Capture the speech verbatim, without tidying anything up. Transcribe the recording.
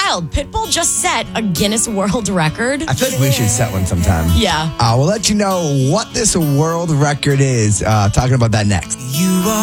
wild. Pitbull just set a Guinness World Record. I feel like we should set one sometime. Yeah. Uh, we'll let you know what this world record is. Uh, talking about that next. You are